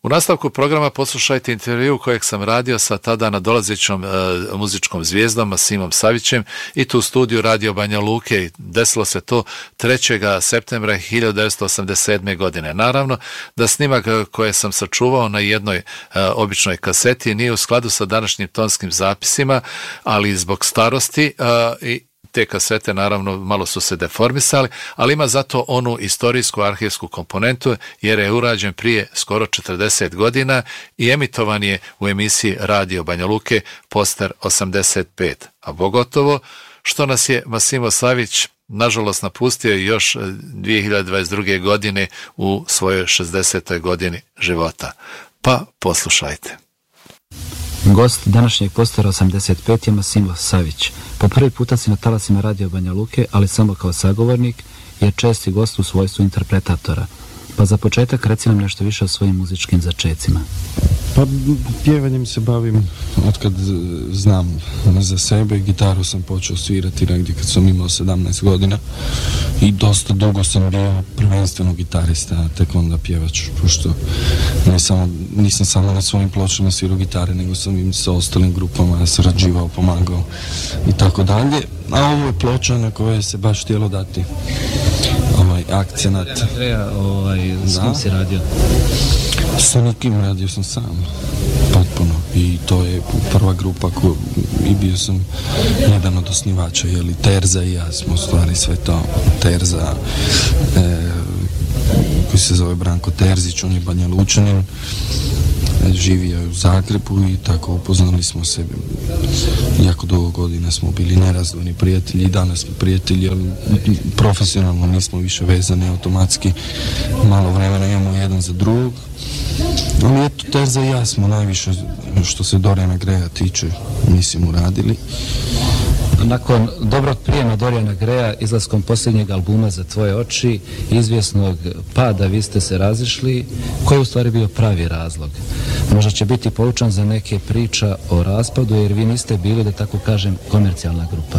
U nastavku programa poslušajte intervju kojeg sam radio sa tada nadolazećom muzičkom zvijezdom Masimom Savićem i tu u studiju Radio Banja Luke. Desilo se to 3. septembra 1987. godine. Naravno da snimak koje sam sačuvao na jednoj običnoj kaseti nije u skladu sa današnjim tonskim zapisima, ali zbog starosti i te kasete naravno malo su se deformisali, ali ima zato onu istorijsku arhivsku komponentu jer je urađen prije skoro 40 godina i emitovan je u emisiji Radio Banja Luke Poster 85. A pogotovo što nas je Masimo Savić nažalost napustio još 2022. godine u svojoj 60. godini života. Pa poslušajte. Gost današnjeg Postera 85 je Masimo Savić. Po prvi puta si na talasima Radio Banja Luke, ali samo kao sagovornik, jer česti gost u svojstvu interpretatora. Pa za početak reci nam nešto više o svojim muzičkim začecima. Pa pjevanjem se bavim otkad znam za sebe. Gitaru sam počeo svirati negdje kad sam imao 17 godina i dosta dugo sam bio prvenstveno gitarista, a tek onda pjevač, pošto nisam samo na svojim pločama svirao gitare, nego sam im sa ostalim grupama sarađivao, pomagao i tako dalje. A ovo je ploča na kojoj se baš htjelo dati akcenat. S kim si radio? Sa nikim, radio sam sam, potpuno, i to je prva grupa i bio sam jedan od osnivača, Terza i ja smo stvari sve to. Terza, koji se zove Branko Terzić, on je Banja Lučanin, živio je u Zagrebu i tako upoznali smo se. Jako dugo godina smo bili nerazdvojni prijatelji i danas smo prijatelji, ali profesionalno nismo više vezani automatski. Malo vremena imamo jedan za drugog. Ali eto, Terza i ja smo najviše što se Dorijana Greja tiče, mislim, uradili. Nakon dobrog prijema Dorijana Greja, izlaskom posljednjeg albuma Za tvoje oči, izvjesnog pada, vi ste se razišli. Koji je u stvari bio pravi razlog? Možda će biti poučan za neke priča o raspadu, jer vi niste bili, da tako kažem, komercijalna grupa.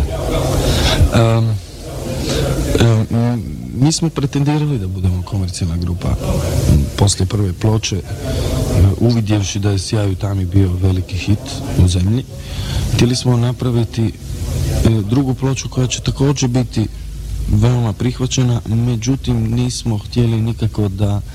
Mi smo pretendirali da budemo komercijalna grupa. Poslije prve ploče, uvidjevši da je Sjaj u tami bio veliki hit u zemlji, htjeli smo napraviti drugu ploču koja će također biti veoma prihvaćena, međutim nismo htjeli nikako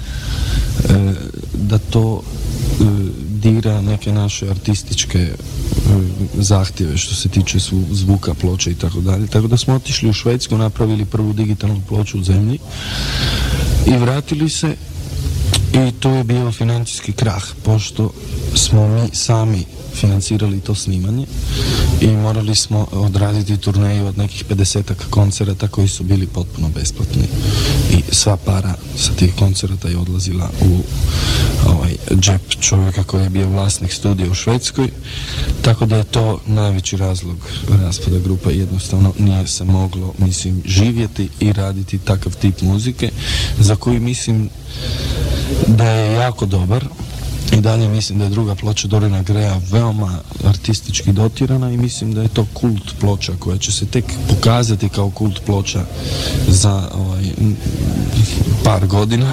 da to dira neke naše artističke zahtjeve što se tiče zvuka ploče i tako dalje. Tako da smo otišli u Švedsku, napravili prvu digitalnu ploču u zemlji i vratili se, i to je bio financijski krah, pošto smo mi sami financirali to snimanje i morali smo odraditi turneju od nekih 50-ak koncerata koji su bili potpuno besplatni i sva para sa tih koncerata je odlazila u džep čovjeka koji je bio vlasnik studija u Švedskoj, tako da je to najveći razlog raspada grupe. Jednostavno nije se moglo, mislim, živjeti i raditi takav tip muzike za koji mislim da je jako dobar. I dalje mislim da je druga ploča Dorijana Greja veoma artistički dotirana i mislim da je to kult ploča koja će se tek pokazati kao kult ploča za par godina.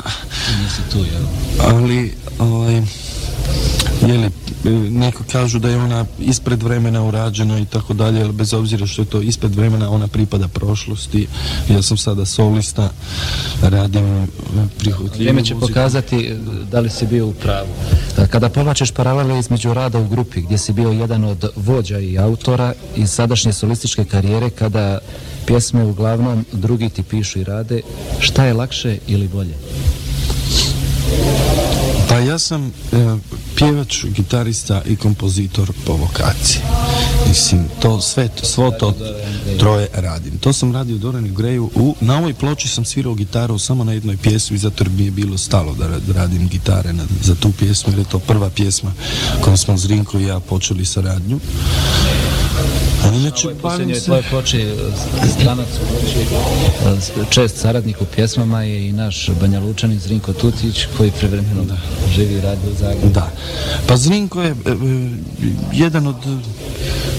Ali neko kažu da je ona ispred vremena urađena i tako dalje, ali bez obzira što je to ispred vremena, ona pripada prošlosti. Ja sam sada solista, radim prihvatljivu Vrijeme će pokazati da li si bio u pravu. Kada povlačeš paralele između rada u grupi, gdje si bio jedan od vođa i autora, i sadašnje solističke karijere, kada pjesme uglavnom drugi ti pišu i rade, šta je lakše ili bolje? Pa ja sam pjevač, gitarista i kompozitor po vokaciji. Mislim, svo to troje radim. To sam radio Dorijanu Greju. Na ovoj ploči sam svirao gitaru samo na jednoj pjesmi, zato jer mi je bilo stalo da radim gitare za tu pjesmu, jer je to prva pjesma kojom smo Zrinko i ja počeli saradnju. A inače, posljednjoj tvojoj ploči stranac čest saradnik u pjesmama je i naš Banja Lučanin Zrinko Tutić, koji prevremeno živi i radi u Zagrebu. Da. Pa Zrinko je jedan od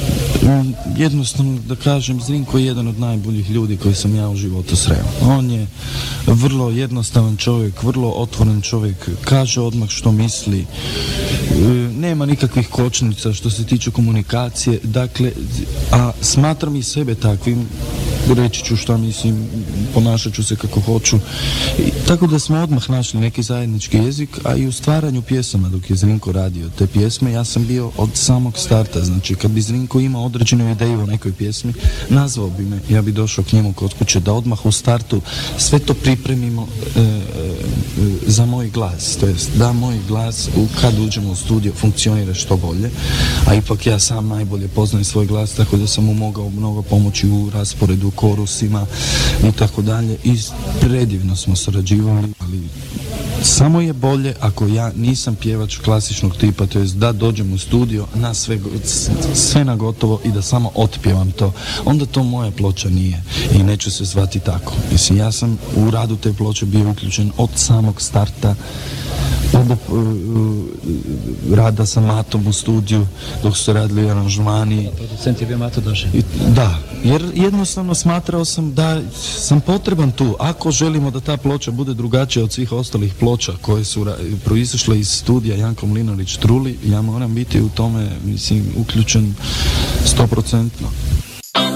Jednostavno da kažem, Zrinko je jedan od najboljih ljudi koji sam ja u životu sreo. On je vrlo jednostavan čovjek, vrlo otvoren čovjek, kaže odmah što misli, nema nikakvih kočnica što se tiče komunikacije, dakle, a smatram i sebe takvim, reći ću šta mislim, ponašat ću se kako hoću. Tako da smo odmah našli neki zajednički jezik, a i u stvaranju pjesama dok je Zrinko radio te pjesme, ja sam bio od samog starta. Znači, kad bi Zrinko imao određenu ideju o nekoj pjesmi, nazvao bi me, ja bi došao k njemu kod kuće da odmah u startu sve to pripremimo za moj glas, to jest da moj glas kad uđemo u studio funkcionira što bolje, a ipak ja sam najbolje poznajem svoj glas, tako da sam mu mogao mnogo pomoći u rasporedu, korusima i tako dalje, i predivno smo surađivali, ali samo je bolje ako ja nisam pjevač klasičnog tipa, to jest da dođem u studio na sve na gotovo i da samo otpjevam to, onda to moja ploča nije i neću se zvati tako. Mislim, ja sam u radu te ploče bio uključen od samog starta, od rada sa Matom u studiju dok su radili aranžmani. Producent je bio Mato Došen. Da, jer jednostavno smatrao sam da sam potreban tu. Ako želimo da ta ploča bude drugačija od svih ostalih ploča koje su proizašle iz studija Janko Mlinarić Truli, ja moram biti u tome, mislim, uključen 100%.